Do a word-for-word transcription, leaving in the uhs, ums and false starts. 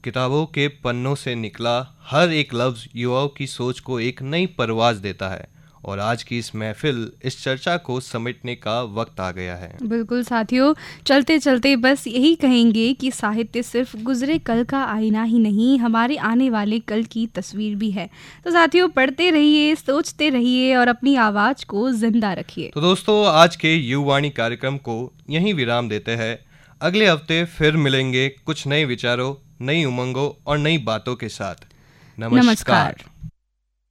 किताबों के पन्नों से निकला हर एक लफ्ज़ युवाओं की सोच को एक नई परवाज़ देता है और आज की इस महफिल इस चर्चा को समेटने का वक्त आ गया है। बिल्कुल साथियों, चलते चलते बस यही कहेंगे कि साहित्य सिर्फ गुजरे कल का आईना ही नहीं, हमारे आने वाले कल की तस्वीर भी है। तो साथियों, पढ़ते रहिए, सोचते रहिए और अपनी आवाज़ को जिंदा रखिए। तो दोस्तों, आज के युवाणी कार्यक्रम को यहीं विराम देते हैं। अगले हफ्ते फिर मिलेंगे कुछ नए विचारों, नई उमंगों और नई बातों के साथ। नमस्कार, नमस्कार।